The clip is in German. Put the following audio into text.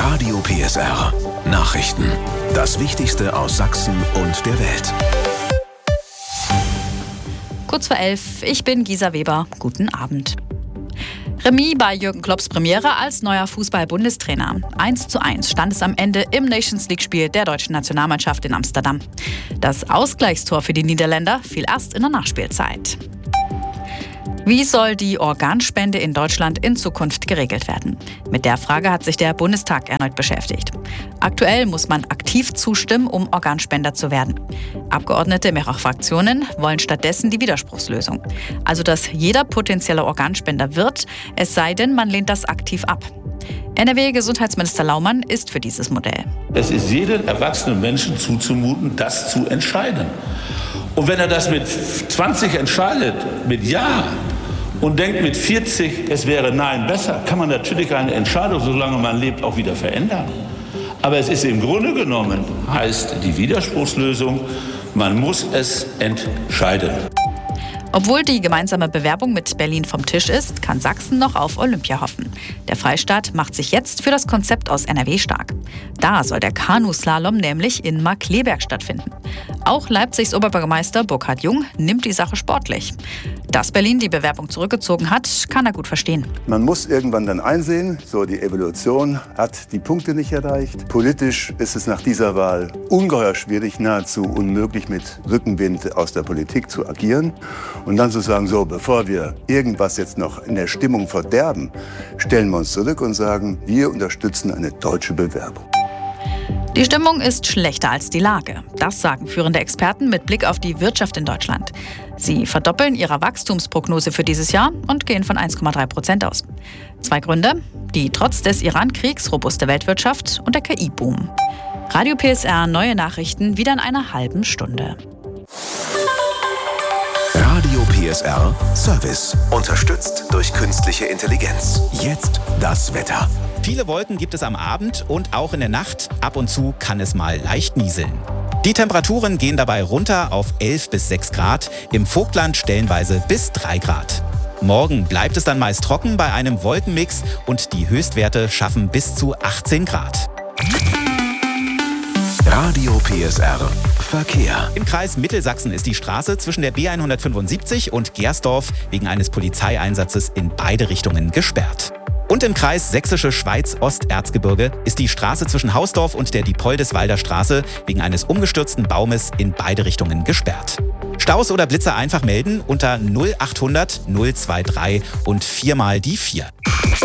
Radio PSR. Nachrichten. Das Wichtigste aus Sachsen und der Welt. Kurz vor 11, ich bin Gisa Weber. Guten Abend. Remis bei Jürgen Klopps Premiere als neuer Fußball-Bundestrainer. 1:1 stand es am Ende im Nations-League-Spiel der deutschen Nationalmannschaft in Amsterdam. Das Ausgleichstor für die Niederländer fiel erst in der Nachspielzeit. Wie soll die Organspende in Deutschland in Zukunft geregelt werden? Mit der Frage hat sich der Bundestag erneut beschäftigt. Aktuell muss man aktiv zustimmen, um Organspender zu werden. Abgeordnete mehrerer Fraktionen wollen stattdessen die Widerspruchslösung. Also, dass jeder potenzielle Organspender wird, es sei denn, man lehnt das aktiv ab. NRW-Gesundheitsminister Laumann ist für dieses Modell. Es ist jedem erwachsenen Menschen zuzumuten, das zu entscheiden. Und wenn er das mit 20 entscheidet, mit Ja, und denkt mit 40, es wäre Nein besser, kann man natürlich eine Entscheidung, solange man lebt, auch wieder verändern. Aber es ist im Grunde genommen, heißt die Widerspruchslösung, man muss es entscheiden. Obwohl die gemeinsame Bewerbung mit Berlin vom Tisch ist, kann Sachsen noch auf Olympia hoffen. Der Freistaat macht sich jetzt für das Konzept aus NRW stark. Da soll der Kanuslalom nämlich in Markkleeberg stattfinden. Auch Leipzigs Oberbürgermeister Burkhard Jung nimmt die Sache sportlich. Dass Berlin die Bewerbung zurückgezogen hat, kann er gut verstehen. Man muss irgendwann dann einsehen, so die Evolution hat die Punkte nicht erreicht. Politisch ist es nach dieser Wahl ungeheuer schwierig, nahezu unmöglich mit Rückenwind aus der Politik zu agieren. Und dann zu sagen, so, bevor wir irgendwas jetzt noch in der Stimmung verderben, stellen wir uns zurück und sagen, wir unterstützen eine deutsche Bewerbung. Die Stimmung ist schlechter als die Lage. Das sagen führende Experten mit Blick auf die Wirtschaft in Deutschland. Sie verdoppeln ihre Wachstumsprognose für dieses Jahr und gehen von 1,3% aus. 2 Gründe: die trotz des Iran-Kriegs robuste Weltwirtschaft und der KI-Boom. Radio PSR, neue Nachrichten, wieder in einer halben Stunde. Radio PSR Service. Unterstützt durch künstliche Intelligenz. Jetzt das Wetter. Viele Wolken gibt es am Abend und auch in der Nacht. Ab und zu kann es mal leicht nieseln. Die Temperaturen gehen dabei runter auf 11 bis 6 Grad, im Vogtland stellenweise bis 3 Grad. Morgen bleibt es dann meist trocken bei einem Wolkenmix und die Höchstwerte schaffen bis zu 18 Grad. Radio PSR Verkehr. Im Kreis Mittelsachsen ist die Straße zwischen der B175 und Gersdorf wegen eines Polizeieinsatzes in beide Richtungen gesperrt. Und im Kreis Sächsische Schweiz-Osterzgebirge ist die Straße zwischen Hausdorf und der Diepoldeswalder Straße wegen eines umgestürzten Baumes in beide Richtungen gesperrt. Staus oder Blitzer einfach melden unter 0800 023 und 4 mal die 4.